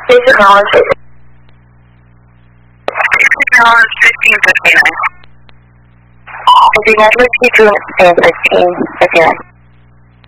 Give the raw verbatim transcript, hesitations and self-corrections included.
Basic knowledge. Basic knowledge fifteen fifty-nine. Copy, network key to fifteen fifty-nine.